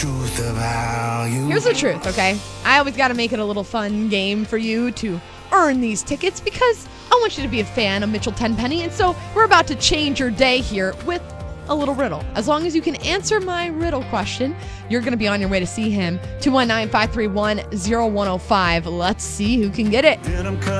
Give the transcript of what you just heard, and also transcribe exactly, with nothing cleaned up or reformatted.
truth about you. Here's the truth, okay? I always got to make it a little fun game for you to earn these tickets because I want you to be a fan of Mitchell Tenpenny. And so we're about to change your day here with a little riddle. As long as you can answer my riddle question, you're going to be on your way to see him. two one nine, five three one, zero one zero five. Let's see who can get it.